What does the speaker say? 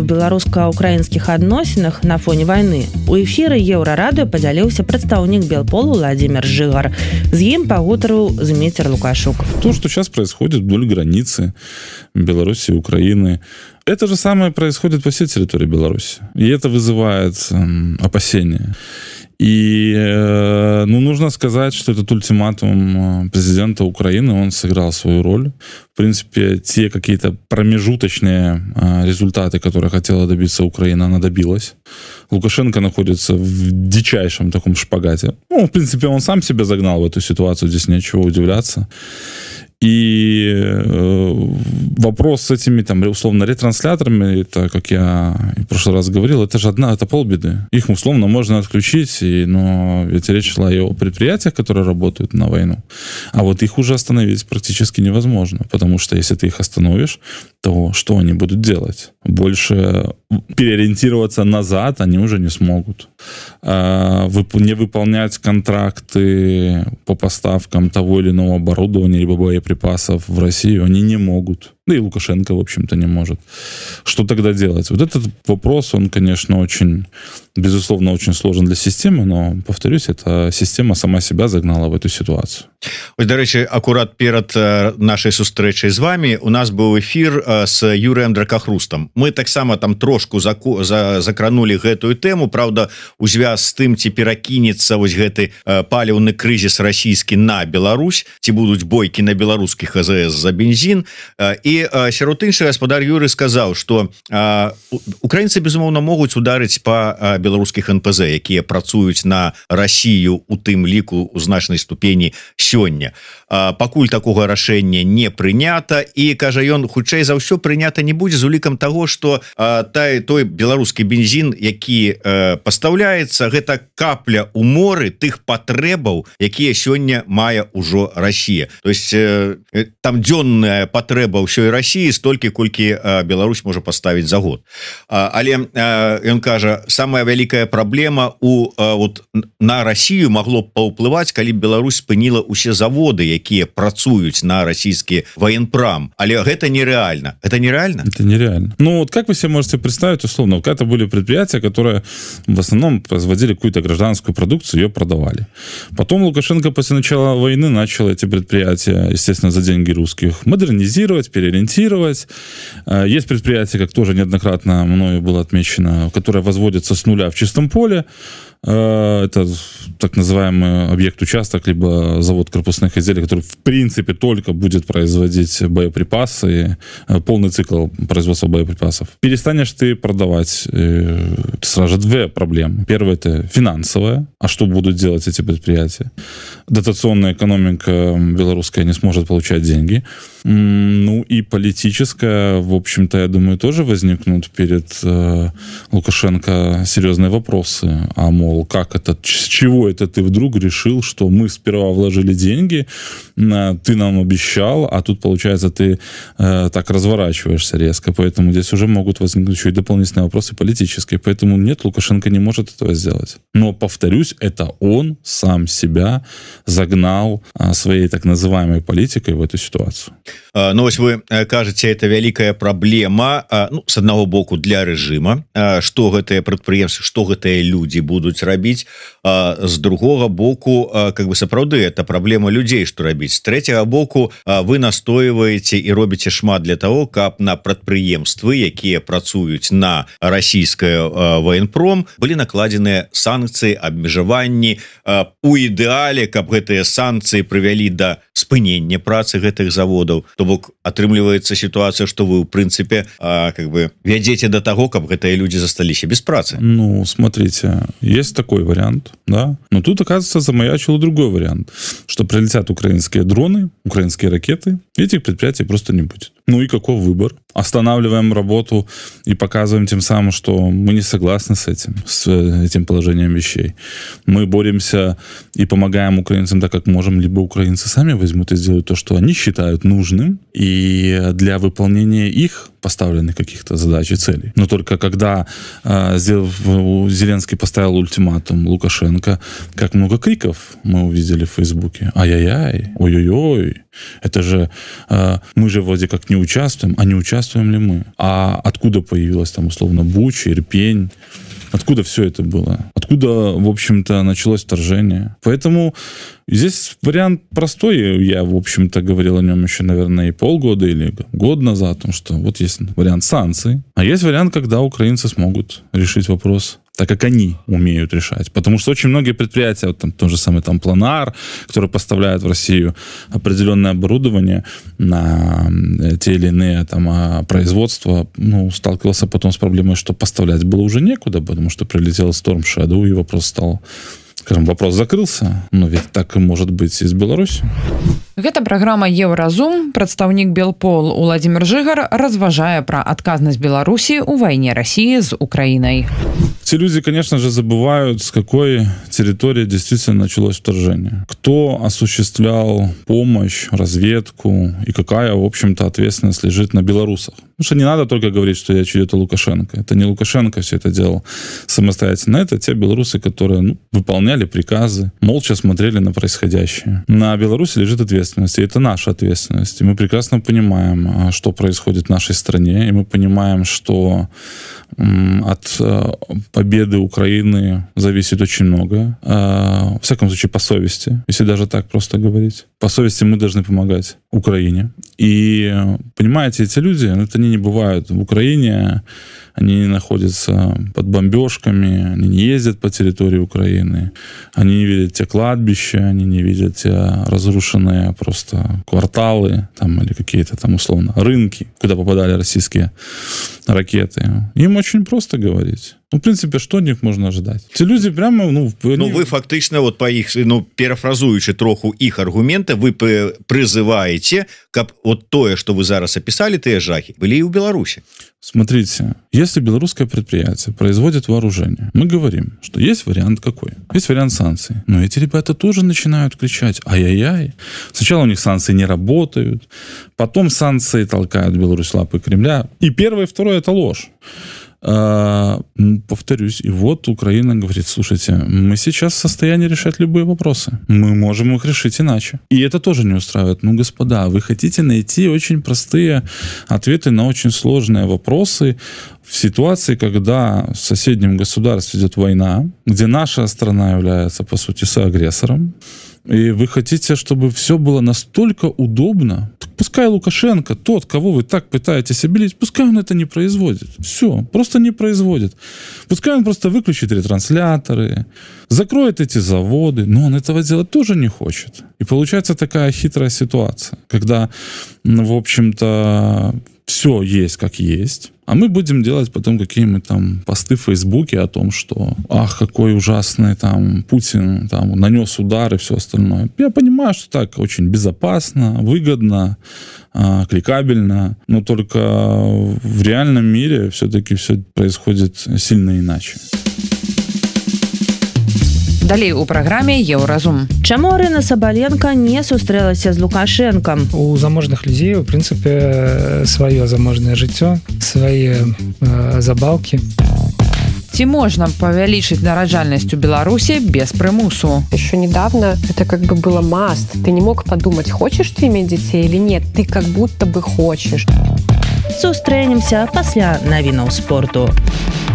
беларуска-украінскіх адносінах на фоне вайны у эфіры Еўрарадыё падзяліўся прадстаўнік Белполу Владимир Жигар. З ім пагутарыў Зміцер Лукашук. То, что сейчас происходит вдоль границы Беларуси и Украины, это же самое происходит по всей территории Беларуси. И это вызывает опасения. И нужно сказать, что этот ультиматум президента Украины, он сыграл свою роль. В принципе, те какие-то промежуточные результаты, которые хотела добиться Украина, она добилась. Лукашенко находится в дичайшем таком шпагате. В принципе, он сам себя загнал в эту ситуацию, здесь нечего удивляться. И вопрос с этими, условно, ретрансляторами, это, как я в прошлый раз говорил, это же это полбеды. Их, условно, можно отключить, но ведь речь шла и о предприятиях, которые работают на войну. А вот их уже остановить практически невозможно, потому что если ты их остановишь, то что они будут делать? Больше переориентироваться назад они уже не смогут. Не выполнять контракты по поставкам того или иного оборудования либо боеприпасов в Россию они не могут. Да и Лукашенко, в общем-то, не может. Что тогда делать? Вот этот вопрос, он, конечно, безусловно, очень сложен для системы, но, повторюсь, эта система сама себя загнала в эту ситуацию. Ось, до речі, акурат перед нашей сустрэчай з вами у нас быў эфир с Юрыем Дракахрустам. Мы таксама там трошку закранули гэтую тэму, правда, у звяз з тым, ці перакінецца вось гэты паліўны крызіс расійскі на Беларусь, ці будуць бойкі на беларускіх АЗС за бензін. І сярод іншага гаспадар Юры сказаў, што украінцы, безумоўна, могуць ударыць па беларускіх НПЗ, якія працуюць на Расію, у тым ліку у значнай ступені сёння. Пакуль такога рашэння не прынята, і, кажа ён, хутчэй за ўсё прынята не будзе з улікам таго, што той беларускі бензін, які пастаўляецца, гэта капля ў моры тых патрэбаў, якія сёння мае ўжо Расія. То есть там дзённая патрэба ўсёй Расіі столькі, колькі Беларусь можа паставіць за год. Але ён кажа, самая вялікая праблема на Расію магло б паўплываць, калі б Беларусь спыніла ўсе заводы, якія працуюць на расійскі военпрам. Але гэта нереально. Это нереально? Это нереально. Как вы себе можете представить, условно, это были предприятия, которые в основном производили какую-то гражданскую продукцию, ее продавали. Потом Лукашенко после начала войны начал эти предприятия, естественно, за деньги русских модернизировать, переориентировать. Есть предприятия, как тоже неоднократно мною было отмечено, которые возводятся с нуля в чистом поле. Это так называемый объект-участок, либо завод корпусных изделий, который в принципе только будет производить боеприпасы, полный цикл производства боеприпасов. Перестанешь ты продавать, сразу же две проблемы. Первая — это финансовая. А что будут делать эти предприятия? Дотационная экономика белорусская не сможет получать деньги. И политическая, в общем-то, я думаю, тоже возникнут перед Лукашенко серьезные вопросы. Как это, с чего это ты вдруг решил, что мы сперва вложили деньги, ты нам обещал, а тут, получается, ты так разворачиваешься резко. Поэтому здесь уже могут возникнуть еще и дополнительные вопросы политические. Поэтому нет, Лукашенко не может этого сделать. Но, повторюсь, это он сам себя загнал своей так называемой политикой в эту ситуацию. Ось вы кажаце, это вялікая праблема, с аднаго боку, для рэжыма, што гэтыя прадпрыемствы, што гэтыя людзі будуць рабіць, з другога боку, сапраўды, это праблема людзей, што рабіць. З трэцяга боку, вы настойваеце і робіце шмат для того, каб на прадпрыемствы, якія працуюць на расійскае военпром, былі накладзеныя санкцыі, абмежаванні, у ідэале, каб гэтыя санкцыі прывялі да спынення працы гэтых заводаў. То бок атрымліваецца сітуацыя, што вы, ў прынцыпе, вядзеце да таго, каб гэтыя людзі засталіся без працы. Смотрите, есть такой вариант, да. Но тут, оказывается, замаячил другой вариант, что прилетят украинские дроны, украинские ракеты, и этих предприятий просто не будет. И какой выбор? Останавливаем работу и показываем тем самым, что мы не согласны с этим положением вещей. Мы боремся и помогаем украинцам так, как можем, либо украинцы сами возьмут и сделают то, что они считают нужным, и для выполнения их поставленных каких-то задач и целей. Но только когда Зеленский поставил ультиматум Лукашенко, как много криков мы увидели в Фейсбуке. Ай-яй-яй, ой-ой-ой. Это же мы же вроде как не участвуем, а не участвуем ли мы? А откуда появилась там условно Буча, Ирпень? Откуда все это было? Откуда, в общем-то, началось вторжение? Поэтому здесь вариант простой. Я, в общем-то, говорил о нем еще, наверное, и полгода или год назад, о том, что вот есть вариант санкций, а есть вариант, когда украинцы смогут решить вопрос так, как они умеют решать. Потому что очень многие предприятия, вот там тот же самый там Планар, который поставляет в Россию определенное оборудование на те или иные там производства, сталкивался потом с проблемой, что поставлять было уже некуда, потому что прилетел Storm Shadow, и вопрос стал, скажем, вопрос закрылся, но ведь так и может быть и с Беларусью. Гэта праграма Еўразум. Прадстаўнік Белпол Уладзімір Жыгар разважае пра адказнасць Беларусі ў вайне России с Украиной. Все люди, конечно же, забывают, с какой территории действительно началось вторжение. Кто осуществлял помощь, разведку и какая, в общем-то, ответственность лежит на белорусах. Потому что не надо только говорить, что это Лукашенко. Это не Лукашенко все это делал самостоятельно. Это те белорусы, которые выполняли приказы, молча смотрели на происходящее. На Беларуси лежит ответственность, и это наша ответственность. И мы прекрасно понимаем, что происходит в нашей стране, и мы понимаем, что от победы Украины зависит очень много. Во всяком случае, по совести. Если даже так просто говорить. По совести мы должны помогать Украине. И, понимаете, эти люди, это они не бывают в Украине, они не находятся под бомбежками, они не ездят по территории Украины, они не видят те кладбища, они не видят те разрушенные просто кварталы там, или какие-то там условно рынки, куда попадали российские ракеты. Им очень просто говорить. В принципе, что от них можно ожидать? Эти люди прямо... вы фактично, вот по их, перафразуючи троху их аргументы, вы призываете, каб вот тое, что вы зараз описали, те жахи, были и в Беларуси. Смотрите, если белорусское предприятие производит вооружение, мы говорим, что есть вариант какой? Есть вариант санкций. Но эти ребята тоже начинают кричать ай-яй-яй. Сначала у них санкции не работают, потом санкции толкают Беларусь лапы Кремля. И первое, и второе – это ложь. Повторюсь, и вот Украина говорит: слушайте, мы сейчас в состоянии решать любые вопросы, мы можем их решить иначе. И это тоже не устраивает. Господа, вы хотите найти очень простые ответы на очень сложные вопросы в ситуации, когда в соседнем государстве идет война, где наша страна является, по сути, соагрессором, и вы хотите, чтобы все было настолько удобно, так пускай Лукашенко, тот, кого вы так пытаетесь обелить, пускай он это не производит. Все, просто не производит. Пускай он просто выключит ретрансляторы, закроет эти заводы, но он этого делать тоже не хочет. И получается такая хитрая ситуация, когда, в общем-то, все есть как есть, а мы будем делать потом какие-нибудь там посты в Фейсбуке о том, что какой ужасный там Путин там нанес удар и все остальное. Я понимаю, что так очень безопасно, выгодно, кликабельно, но только в реальном мире все-таки все происходит сильно иначе. Далей у праграме Еўразум. Чаму Арына Сабаленко не сустрэлася з Лукашенком? У заможных людзей, у прынцыпе, сваё заможнае жыццё, свае забаўкі. Ці можна павялічыць нараджальнасць у Беларуси без прымусу? Еще недавно это как бы было must. Ты не мог подумать, хочешь ты иметь детей или нет. Ты как будто бы хочешь. Сустрэнемся пасля навінаў спорту.